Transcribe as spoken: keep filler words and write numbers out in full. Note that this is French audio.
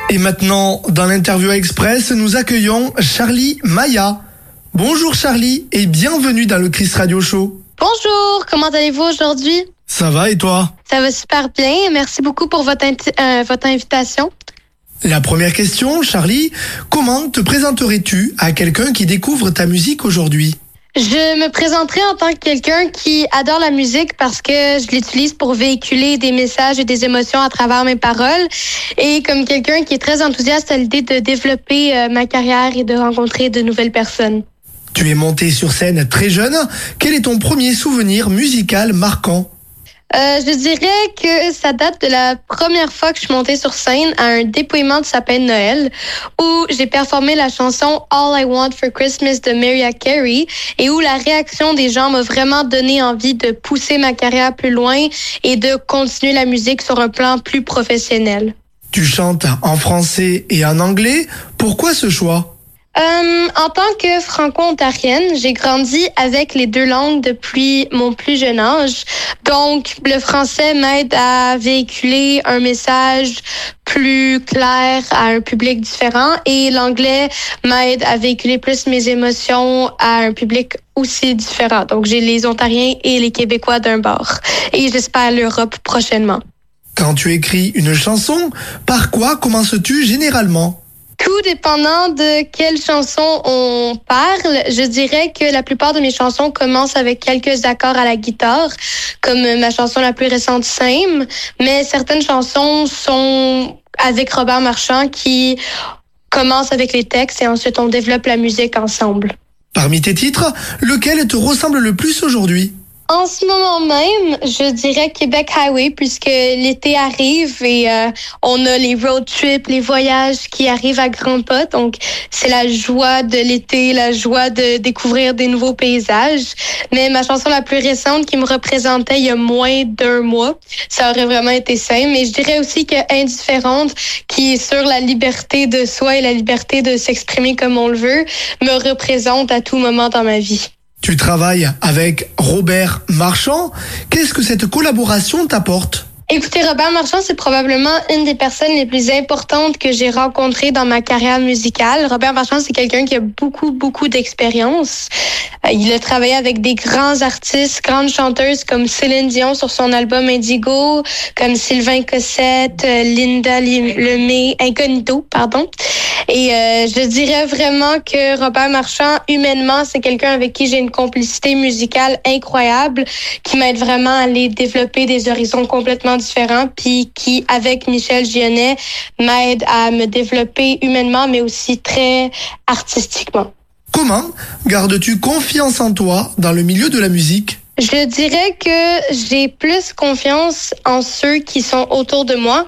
Et maintenant, dans l'interview express, nous accueillons Charlie Maya. Bonjour Charlie et bienvenue dans le Chris Radio Show. Bonjour, comment allez-vous aujourd'hui? Ça va et toi? Ça va super bien, merci beaucoup pour votre, inti- euh, votre invitation. La première question, Charlie, comment te présenterais-tu à quelqu'un qui découvre ta musique aujourd'hui? Je me présenterai en tant que quelqu'un qui adore la musique parce que je l'utilise pour véhiculer des messages et des émotions à travers mes paroles et comme quelqu'un qui est très enthousiaste à l'idée de développer euh, ma carrière et de rencontrer de nouvelles personnes. Tu es monté sur scène très jeune. Quel est ton premier souvenir musical marquant? Euh, je dirais que ça date de la première fois que je suis montée sur scène à un dépouillement de sapin de Noël où j'ai performé la chanson All I Want for Christmas de Mariah Carey et où la réaction des gens m'a vraiment donné envie de pousser ma carrière plus loin et de continuer la musique sur un plan plus professionnel. Tu chantes en français et en anglais. Pourquoi ce choix? Euh, en tant que franco-ontarienne, j'ai grandi avec les deux langues depuis mon plus jeune âge. Donc, le français m'aide à véhiculer un message plus clair à un public différent et l'anglais m'aide à véhiculer plus mes émotions à un public aussi différent. Donc, j'ai les Ontariens et les Québécois d'un bord. Et j'espère l'Europe prochainement. Quand tu écris une chanson, par quoi commences-tu généralement? Tout dépendant de quelle chanson on parle, je dirais que la plupart de mes chansons commencent avec quelques accords à la guitare, comme ma chanson la plus récente, Same, mais certaines chansons sont avec Robert Marchand qui commencent avec les textes et ensuite on développe la musique ensemble. Parmi tes titres, lequel te ressemble le plus aujourd'hui? En ce moment même, je dirais Québec Highway puisque l'été arrive et euh, on a les road trips, les voyages qui arrivent à grands pas. Donc, c'est la joie de l'été, la joie de découvrir des nouveaux paysages. Mais ma chanson la plus récente qui me représentait il y a moins d'un mois, ça aurait vraiment été simple. Mais je dirais aussi que Indifférente, qui est sur la liberté de soi et la liberté de s'exprimer comme on le veut, me représente à tout moment dans ma vie. Tu travailles avec Robert Marchand. Qu'est-ce que cette collaboration t'apporte? Écoutez, Robert Marchand, c'est probablement une des personnes les plus importantes que j'ai rencontrées dans ma carrière musicale. Robert Marchand, c'est quelqu'un qui a beaucoup, beaucoup d'expérience. Euh, il a travaillé avec des grands artistes, grandes chanteuses comme Céline Dion sur son album Indigo, comme Sylvain Cossette, euh, Linda Lemay, Incognito, pardon. Et euh, je dirais vraiment que Robert Marchand, humainement, c'est quelqu'un avec qui j'ai une complicité musicale incroyable, qui m'aide vraiment à aller développer des horizons complètement différents, puis qui, avec Michel Gionnet, m'aide à me développer humainement, mais aussi très artistiquement. Comment gardes-tu confiance en toi dans le milieu de la musique? Je dirais que j'ai plus confiance en ceux qui sont autour de moi.